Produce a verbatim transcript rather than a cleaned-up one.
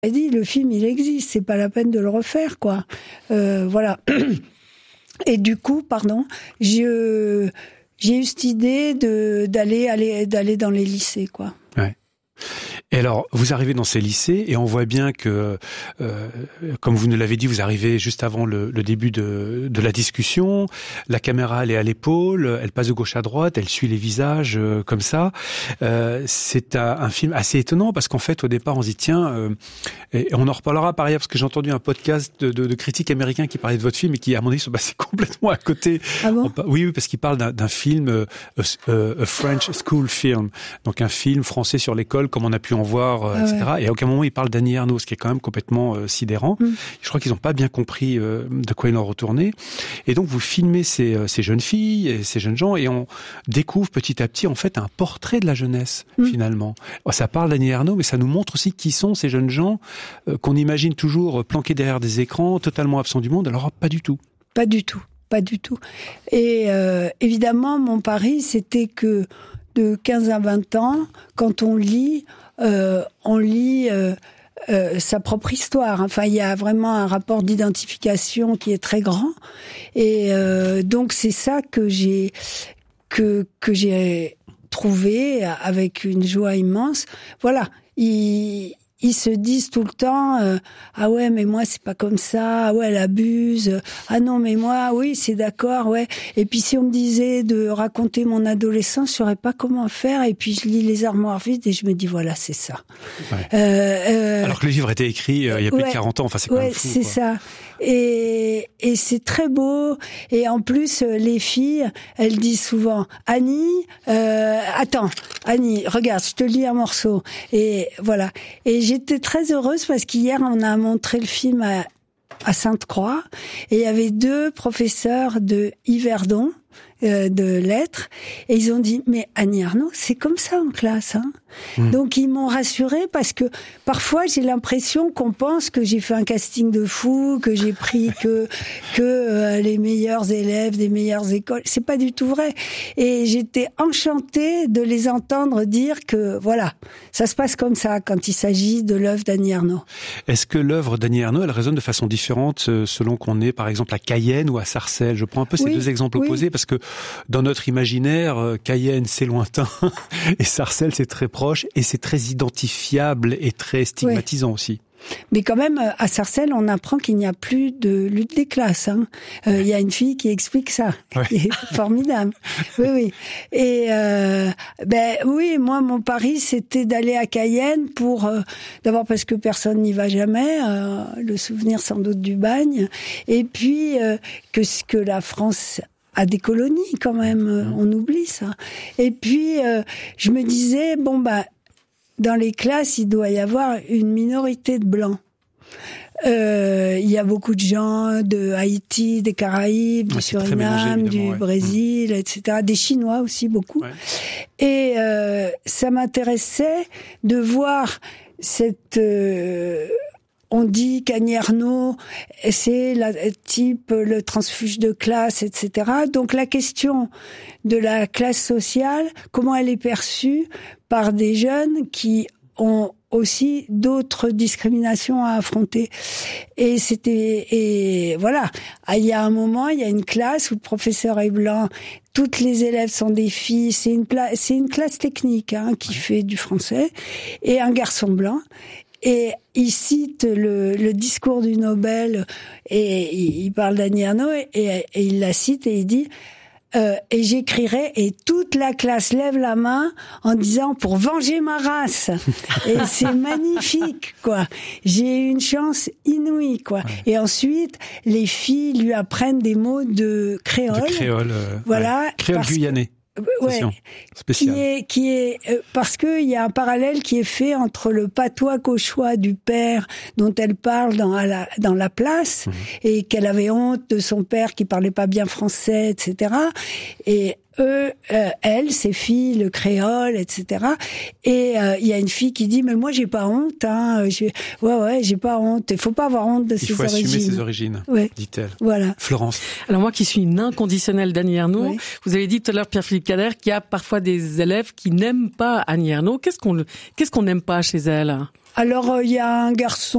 Elle dit, le film, il existe, c'est pas la peine de le refaire, quoi. Euh, voilà. Et du coup, pardon, je, j'ai eu cette idée de, d'aller, aller, d'aller dans les lycées, quoi. Ouais. Et alors, vous arrivez dans ces lycées et on voit bien que, euh, comme vous nous l'avez dit, vous arrivez juste avant le, le début de, de la discussion. La caméra, elle est à l'épaule, elle passe de gauche à droite, elle suit les visages euh, comme ça. Euh, c'est un, un film assez étonnant parce qu'en fait, au départ, on se dit tiens, euh, et on en reparlera par ailleurs parce que j'ai entendu un podcast de, de, de critiques américains qui parlaient de votre film et qui, à mon avis, sont passés complètement à côté. Ah bon ? On, oui, oui, parce qu'ils parlent d'un, d'un film, euh, a, a French school film, donc un film français sur l'école, comme on a pu en voir, euh, ah et cetera. Ouais. Et à aucun moment, ils parlent d'Annie Ernaux, ce qui est quand même complètement euh, sidérant. Mm. Je crois qu'ils n'ont pas bien compris euh, de quoi ils en retournaient. Et donc, vous filmez ces, euh, ces jeunes filles et ces jeunes gens et on découvre petit à petit, en fait, un portrait de la jeunesse, mm. finalement. Ça parle d'Annie Ernaux, mais ça nous montre aussi qui sont ces jeunes gens euh, qu'on imagine toujours planqués derrière des écrans, totalement absents du monde. Alors, pas du tout. Pas du tout. Pas du tout. Et euh, évidemment, mon pari, c'était que de quinze à vingt ans, quand on lit, euh, on lit euh, euh, sa propre histoire. Enfin, il y a vraiment un rapport d'identification qui est très grand. Et euh, donc, c'est ça que j'ai que que j'ai trouvé avec une joie immense. Voilà, il ils se disent tout le temps euh, ah ouais mais moi c'est pas comme ça, ah ouais elle abuse, ah non mais moi oui c'est d'accord, ouais. Et puis si on me disait de raconter mon adolescence, je saurais pas comment faire. Et puis je lis Les Armoires vides et je me dis voilà c'est ça. Ouais. Euh, euh, Alors que le livre était écrit euh, il y a plus ouais, de quarante ans, enfin c'est quand ouais, même fou. C'est quoi. ça. Et, et c'est très beau. Et en plus, les filles, elles disent souvent « Annie, euh, attends, Annie, regarde, je te lis un morceau. » Et voilà. Et j'étais très heureuse parce qu'hier, on a montré le film à, à Sainte-Croix. Et il y avait deux professeurs de Yverdon, euh, de lettres. Et ils ont dit « Mais Annie Ernaux, c'est comme ça en classe, hein ?» Mmh. Donc ils m'ont rassurée parce que parfois j'ai l'impression qu'on pense que j'ai fait un casting de fou, que j'ai pris que que euh, les meilleurs élèves des meilleures écoles. C'est pas du tout vrai. Et j'étais enchantée de les entendre dire que voilà, ça se passe comme ça quand il s'agit de l'œuvre d'Annie Ernaux. Est-ce que l'œuvre d'Annie Ernaux, elle résonne de façon différente selon qu'on est par exemple à Cayenne ou à Sarcelles ? Je prends un peu ces oui, deux exemples oui. opposés parce que dans notre imaginaire, Cayenne c'est lointain et Sarcelles c'est très proche. Et c'est très identifiable et très stigmatisant oui. aussi. Mais quand même, à Sarcelles, on apprend qu'il n'y a plus de lutte des classes. Hein. Euh, il y a une fille qui explique ça, ouais. qui est formidable. Oui, oui. Et euh, ben oui, moi, mon pari, c'était d'aller à Cayenne pour, euh, d'abord parce que personne n'y va jamais, euh, le souvenir sans doute du bagne, et puis euh, que ce que la France a des colonies quand même, mmh. on oublie ça. Et puis euh, je me disais bon bah dans les classes il doit y avoir une minorité de blancs. Euh, il y a beaucoup de gens de Haïti, des Caraïbes, du ouais, Suriname, du ouais. Brésil, mmh. et cetera. Des Chinois aussi beaucoup. Ouais. Et euh, ça m'intéressait de voir cette euh, on dit qu'Annie Ernaux, c'est la type le transfuge de classe, et cetera. Donc la question de la classe sociale, comment elle est perçue par des jeunes qui ont aussi d'autres discriminations à affronter. Et c'était et voilà. Il y a un moment, il y a une classe où le professeur est blanc. Toutes les élèves sont des filles. C'est une pla- c'est une classe technique hein, qui fait du français et un garçon blanc. Et il cite le, le discours du Nobel et il parle d'Annie Ernaux et, et, et il la cite et il dit euh, et j'écrirai et toute la classe lève la main en disant pour venger ma race. Et c'est magnifique quoi. J'ai eu une chance inouïe quoi. Ouais. Et ensuite les filles lui apprennent des mots de créole. De créole. Euh, voilà. Ouais. Créole guyanais. Ouais, spécial. Qui est, qui est, euh, parce que il y a un parallèle qui est fait entre le patois cauchois du père dont elle parle dans la, dans la place mmh. et qu'elle avait honte de son père qui parlait pas bien français, et cetera. Et eux, euh, elle, ses filles, le créole, et cetera. Et il euh, y a une fille qui dit mais moi j'ai pas honte, hein. J'ai... Ouais ouais, j'ai pas honte. Il faut pas avoir honte de Il ses faut origines. assumer ses origines, ouais. dit-elle. Voilà. Florence. Alors moi qui suis une inconditionnelle d'Annie Ernaux, oui. vous avez dit tout à l'heure Pierre-Philippe Kader qu'il y a parfois des élèves qui n'aiment pas Annie Ernaux. Qu'est-ce qu'on, qu'est-ce qu'on n'aime pas chez elle ? Alors il euh, y a un garçon